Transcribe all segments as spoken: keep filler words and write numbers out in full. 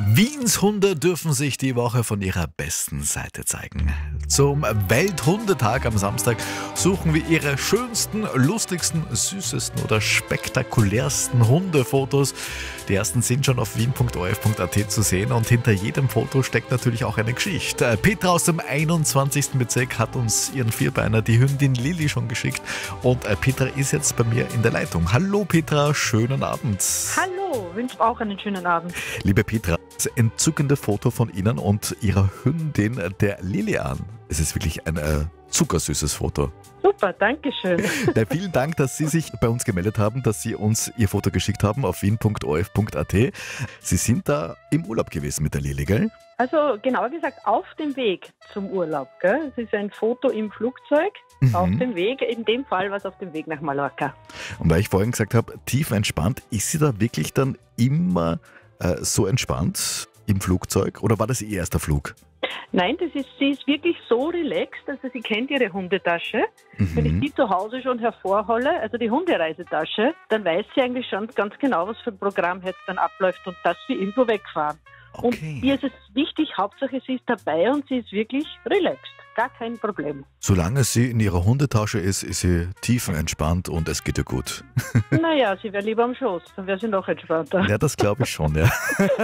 Wiens Hunde dürfen sich die Woche von ihrer besten Seite zeigen. Zum Welthundetag am Samstag suchen wir ihre schönsten, lustigsten, süßesten oder spektakulärsten Hundefotos. Die ersten sind schon auf wien punkt o r f punkt a t zu sehen und hinter jedem Foto steckt natürlich auch eine Geschichte. Petra aus dem einundzwanzigsten Bezirk hat uns ihren Vierbeiner, die Hündin Lilly, schon geschickt und Petra ist jetzt bei mir in der Leitung. Hallo Petra, schönen Abend. Hallo, wünsche auch einen schönen Abend. Liebe Petra, das entzückende Foto von Ihnen und Ihrer Hündin, der Lilian. Es ist wirklich ein äh, zuckersüßes Foto. Super, danke schön. Ja, vielen Dank, dass Sie sich bei uns gemeldet haben, dass Sie uns Ihr Foto geschickt haben auf wien punkt o r f punkt a t. Sie sind da im Urlaub gewesen mit der Lilly, gell? Also genauer gesagt auf dem Weg zum Urlaub. Gell? Es ist ein Foto im Flugzeug, mhm. auf dem Weg, in dem Fall war es auf dem Weg nach Mallorca. Und weil ich vorhin gesagt habe, tief entspannt, ist sie da wirklich dann immer äh, so entspannt im Flugzeug oder war das ihr erster Flug? Nein, das ist, sie ist wirklich so relaxed, also sie kennt ihre Hundetasche. Mhm. Wenn ich die zu Hause schon hervorhole, also die Hundereisetasche, dann weiß sie eigentlich schon ganz genau, was für ein Programm jetzt dann abläuft und dass wir irgendwo wegfahren. Okay. Und ihr ist es wichtig, Hauptsache sie ist dabei und sie ist wirklich relaxed. Gar kein Problem. Solange sie in ihrer Hundetasche ist, ist sie tiefenentspannt und es geht ihr gut. Naja, sie wäre lieber am Schoß, dann wäre sie noch entspannter. Ja, das glaube ich schon, ja.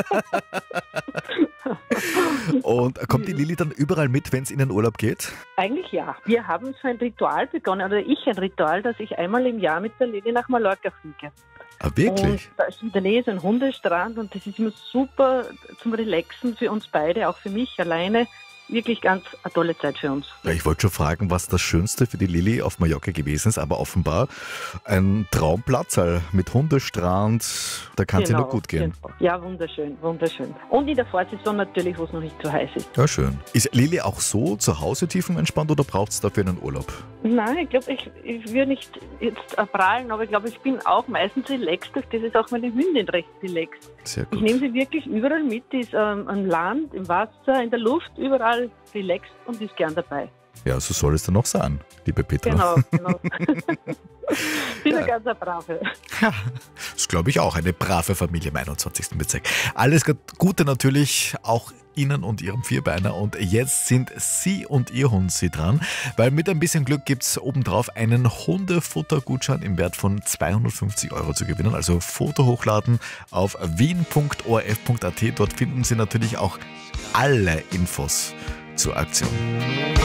Und kommt die Lilly dann überall mit, wenn es in den Urlaub geht? Eigentlich ja. Wir haben so ein Ritual begonnen, oder ich ein Ritual, dass ich einmal im Jahr mit der Lilly nach Mallorca fliege. Ah, wirklich? Und da ist in der Nähe so ein Hundestrand und das ist immer super zum Relaxen für uns beide, auch für mich alleine. Wirklich ganz eine tolle Zeit für uns. Ja, ich wollte schon fragen, was das Schönste für die Lilly auf Mallorca gewesen ist, aber offenbar ein Traumplatz mit Hundestrand, da kann es genau, ja nur gut gehen. Genau. Ja, wunderschön, wunderschön. Und in der Vorsaison natürlich, wo es noch nicht zu heiß ist. Ja, schön. Ist Lilly auch so zu Hause tiefenentspannt oder braucht es dafür einen Urlaub? Nein, ich glaube, ich, ich würde nicht jetzt prahlen, aber ich glaube, ich bin auch meistens relaxed. Durch das ist auch meine Hündin recht relaxed. Sehr gut. Ich nehme sie wirklich überall mit, die ist ähm, am Land, im Wasser, in der Luft, überall relaxed und ist gern dabei. Ja, so soll es dann auch sein, liebe Petra. Genau, genau. Sie ist eine ganz brave. Ja, das glaube ich auch, eine brave Familie im einundzwanzigsten Bezirk. Alles Gute natürlich auch Ihnen und Ihrem Vierbeiner. Und jetzt sind Sie und Ihr Hund Sie dran, weil mit ein bisschen Glück gibt es obendrauf einen Hundefuttergutschein im Wert von zweihundertfünfzig Euro zu gewinnen. Also Foto hochladen auf wien punkt o r f punkt a t. Dort finden Sie natürlich auch alle Infos zur Aktion.